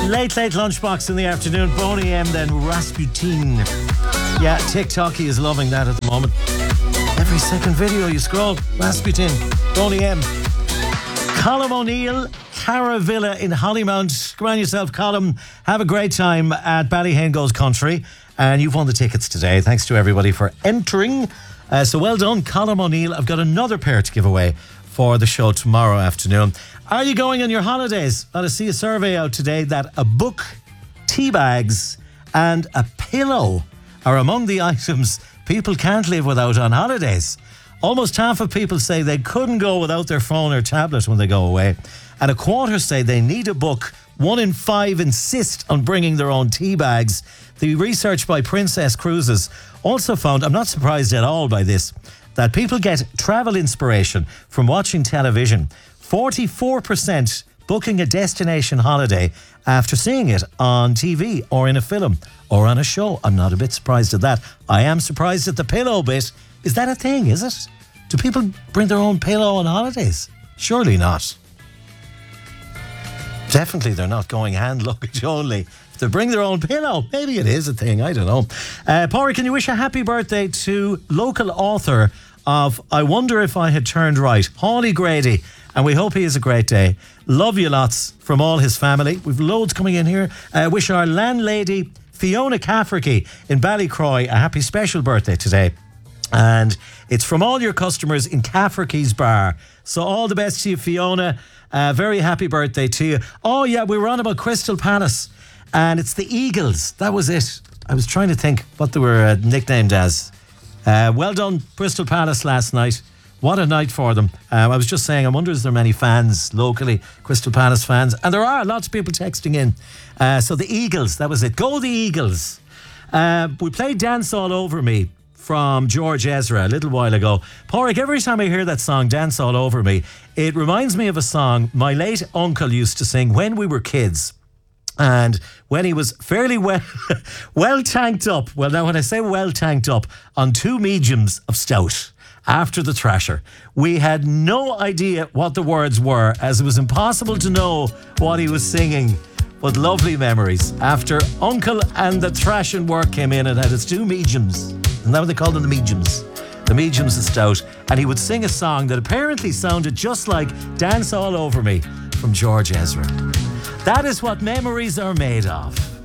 Late lunchbox in the afternoon. Boney M, then Rasputin. Yeah, TikTok is loving that at the moment. Every second video you scroll, Rasputin, Boney M. Colm O'Neill, Caravilla in Hollymount. Come on yourself, Colm. Have a great time at Ballyhane Goes Country. And you've won the tickets today. Thanks to everybody for entering. So well done, Colm O'Neill. I've got another pair to give away for the show tomorrow afternoon. Are you going on your holidays? I see a survey out today that a book, tea bags and a pillow are among the items people can't live without on holidays. Almost half of people say they couldn't go without their phone or tablet when they go away. And a quarter say they need a book. 1 in 5 insist on bringing their own tea bags. The research by Princess Cruises also found, I'm not surprised at all by this, that people get travel inspiration from watching television. 44% booking a destination holiday after seeing it on TV or in a film or on a show. I'm not a bit surprised at that. I am surprised at the pillow bit. Is that a thing, is it? Do people bring their own pillow on holidays? Surely not. Definitely they're not going hand luggage only. If they bring their own pillow, maybe it is a thing, I don't know. Pádraig, can you wish a happy birthday to local author of I Wonder If I Had Turned Right, Hawley Grady, and we hope he has a great day. Love you lots from all his family. We've loads coming in here. Wish our landlady Fiona Cafferty in Ballycroy a happy special birthday today. And it's from all your customers in Cafferty's Bar. So all the best to you, Fiona. Very happy birthday to you. Oh yeah, we were on about Crystal Palace, and it's the Eagles. That was it. I was trying to think what they were nicknamed as. Well done, Crystal Palace last night. What a night for them. I was just saying, I wonder is there many fans locally, Crystal Palace fans? And there are lots of people texting in. So the Eagles, that was it. Go the Eagles. We played Dance All Over Me from George Ezra a little while ago. Pádraig, every time I hear that song, Dance All Over Me, it reminds me of a song my late uncle used to sing when we were kids. And when he was fairly well tanked up, well now when I say well tanked up, on 2 mediums of stout after the Thrasher, we had no idea what the words were, as it was impossible to know what he was singing. But lovely memories after Uncle and the Thrashing work came in and had its 2 mediums. And now they called them the mediums. The mediums of stout. And he would sing a song that apparently sounded just like Dance All Over Me from George Ezra. That is what memories are made of.